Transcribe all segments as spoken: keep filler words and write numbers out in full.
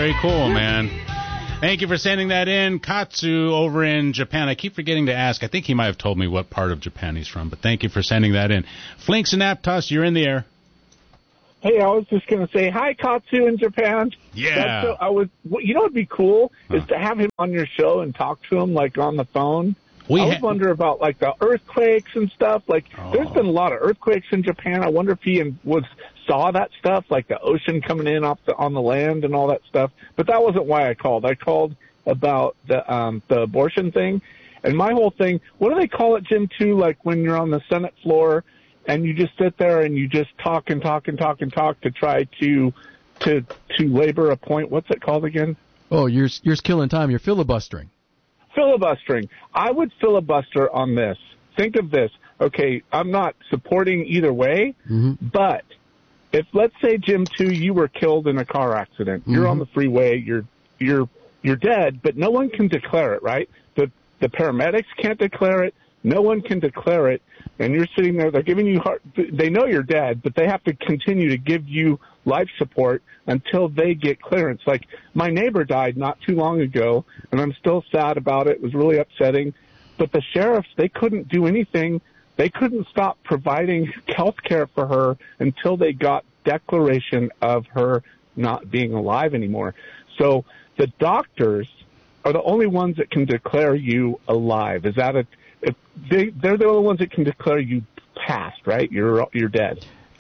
Very cool, man. Thank you for sending that in. Katsu over in Japan. I keep forgetting to ask. I think he might have told me what part of Japan he's from, but thank you for sending that in. Flinks and Aptos, you're in the air. Hey, I was just going to say, hi, Katsu in Japan. Yeah. So, I was, you know what would be cool huh. is to have him on your show and talk to him, like, on the phone. We I would ha- wonder about, like, the earthquakes and stuff. Like, oh. there's been a lot of earthquakes in Japan. I wonder if he was saw that stuff, like the ocean coming in off the, on the land and all that stuff. But that wasn't why I called. I called about the um, the abortion thing. And my whole thing, what do they call it, Jim, too, like when you're on the Senate floor and you just sit there and you just talk and talk and talk and talk to try to to to labor a point. What's it called again? Oh, you're you're killing time. You're filibustering. Filibustering. I would filibuster on this. Think of this. Okay, I'm not supporting either way, mm-hmm. but if, let's say, Jim, too, you were killed in a car accident. Mm-hmm. You're on the freeway. You're you're you're dead, but no one can declare it, right? The the paramedics can't declare it. No one can declare it. And you're sitting there, they're giving you heart, they know you're dead, but they have to continue to give you life support until they get clearance. Like, my neighbor died not too long ago, and I'm still sad about it. It was really upsetting. But the sheriffs, they couldn't do anything. They couldn't stop providing health care for her until they got declaration of her not being alive anymore. So the doctors are the only ones that can declare you alive. Is that a If they, they're the only ones that can declare you passed, right? You're you're dead.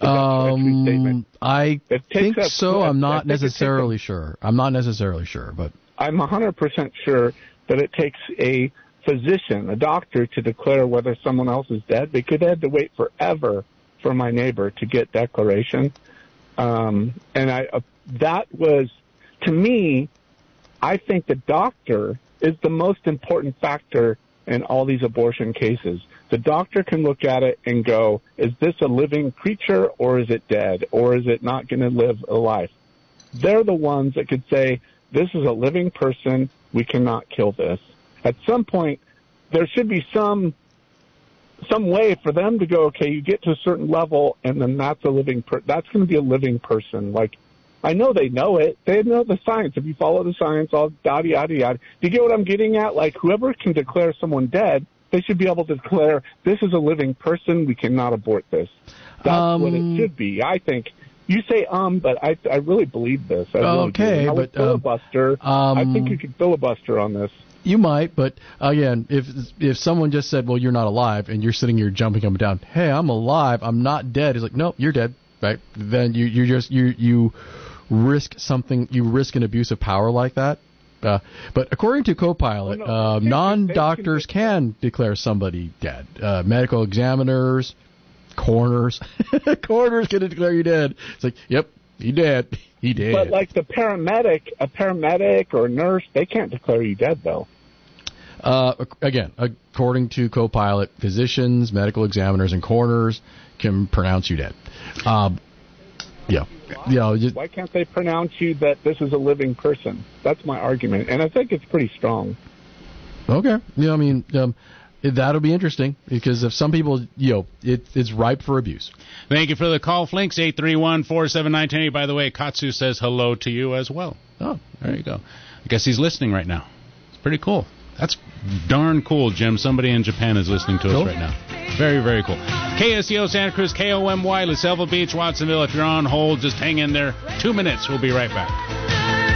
Um, I think a, so. I'm not think necessarily a, sure. I'm not necessarily sure, but I'm one hundred percent sure that it takes a physician, a doctor, to declare whether someone else is dead. They could have had to wait forever for my neighbor to get declaration. Um, and I uh, that was, to me, I think the doctor is the most important factor in all these abortion cases. The doctor can look at it and go, is this a living creature or is it dead? Or is it not going to live a life? They're the ones that could say, this is a living person, we cannot kill this. At some point, there should be some some way for them to go, okay, you get to a certain level, and then that's a living per- that's going to be a living person. Like, I know they know it. They know the science. If you follow the science, all yada, yada, yada. Do you get what I'm getting at? Like, whoever can declare someone dead, they should be able to declare, this is a living person, we cannot abort this. That's um, what it should be, I think. You say, um, but I I really believe this. I really okay, do. I but... filibuster. Um, I think you could filibuster on this. You might, but again, if if someone just said, well, you're not alive, and you're sitting here jumping up and down, hey, I'm alive, I'm not dead. It's like, no, you're dead, right? Then you you just you you risk something, you risk an abuse of power like that. Uh, but according to Copilot, well, no, uh, they, non-doctors they can, can declare somebody dead. Uh, medical examiners, coroners, coroners can declare you dead. It's like, yep, he dead, he dead. But like the paramedic, a paramedic or a nurse, they can't declare you dead, though. Uh, again, according to Copilot, physicians, medical examiners, and coroners can pronounce you dead. Um, yeah. You know, just, why can't they pronounce you that this is a living person? That's my argument, and I think it's pretty strong. Okay. Yeah, I mean, um, that'll be interesting, because if some people, you know, it, it's ripe for abuse. Thank you for the call, Flinks, eight three one, four seven nine, one zero. By the way, Katsu says hello to you as well. Oh, there you go. I guess he's listening right now. It's pretty cool. That's darn cool, Jim. Somebody in Japan is listening to cool. us right now. Very, very cool. K S E O Santa Cruz, K O M Y, La Selva Beach, Watsonville. If you're on hold, just hang in there. Two minutes. We'll be right back.